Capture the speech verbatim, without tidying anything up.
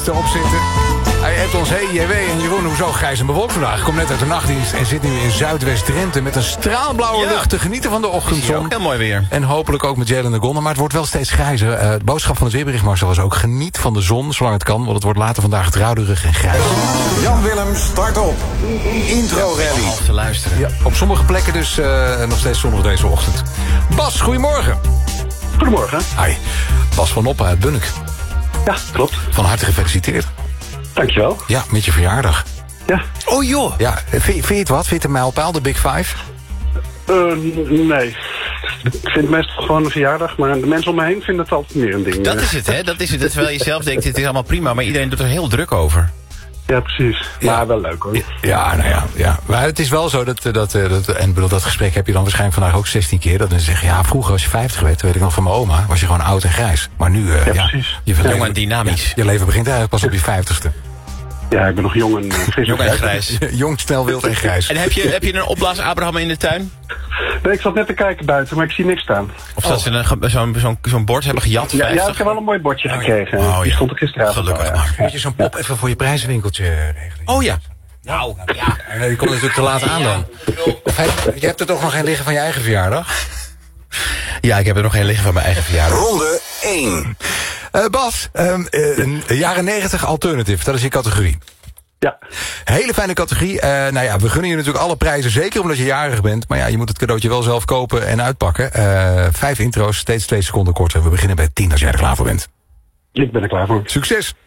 naast op zitten. Hij hebt ons, hey J W en Jeroen, hoezo grijs en bewolkt vandaag? Ik kom net uit de nachtdienst en zit nu in Zuidwest-Drenthe... met een straalblauwe Ja. lucht te genieten van de ochtendzon. Ook heel mooi weer. En hopelijk ook met Jalen de Gonda, maar het wordt wel steeds grijzer. Uh, de boodschap van het weerbericht, Marcel, was ook... geniet van de zon, zolang het kan, want het wordt later vandaag trouwderig en grijs. Jan Willem, start op. Intro rally. Half te luisteren. Ja, op sommige plekken dus uh, nog steeds zonnig deze ochtend. Bas, goedemorgen. Goedemorgen. Hi, Bas van Oppen uit Bunnik. Ja, klopt. Van harte gefeliciteerd. Dankjewel. Ja, met je verjaardag. Ja. Oh joh. Ja, vind, vind je het wat? Vind je het een mijlpaal, de Big Five? Uh, nee. Ik vind het meestal gewoon een verjaardag, maar de mensen om me heen vinden het altijd meer een ding. Dat is het, hè? Dat is het. Terwijl je zelf denkt, dit is allemaal prima, maar iedereen doet er heel druk over. Ja, precies. Ja. Maar wel leuk hoor. Ja, nou ja, ja. Maar het is wel zo dat... dat, dat en bedoel, dat gesprek heb je dan waarschijnlijk vandaag ook zestien keer. Dat mensen zeggen, ja, vroeger als je vijftig werd, weet ik nog van mijn oma, was je gewoon oud en grijs. Maar nu, uh, Ja, ja, precies. je Jong leven, en dynamisch. ja, je leven begint eigenlijk pas op je vijftigste. Ja, ik ben nog jong en uh, fris. Jong en grijs. Jong, snel, wild en grijs. En heb je, heb je een opblaas Abraham in de tuin? Nee, ik zat net te kijken buiten, maar ik zie niks staan. Of dat ze een ge- zo'n zo'n zo'n bord hebben gejat? Ja, ja, ik vijftig? heb wel een mooi bordje gekregen. Oh, Die ja. stond er gisteravond. Gelukkig al, ja. maar. Moet je zo'n pop even voor je prijzenwinkeltje regelen? Oh ja. Nou, ja. Nee, die komt natuurlijk te laat aan dan. Of heb- je hebt er toch nog geen liggen van je eigen verjaardag? Ja, ik heb er nog geen liggen van mijn eigen verjaardag. Ronde één. Uh, Bas, um, uh, een jaren negentig alternative, dat is je categorie. Ja. Hele fijne categorie. Uh, nou ja, we gunnen je natuurlijk alle prijzen, zeker omdat je jarig bent. Maar ja, je moet het cadeautje wel zelf kopen en uitpakken. Uh, vijf intro's, steeds twee seconden korter. We beginnen bij tien als jij er klaar voor bent. Ik ben er klaar voor. Succes!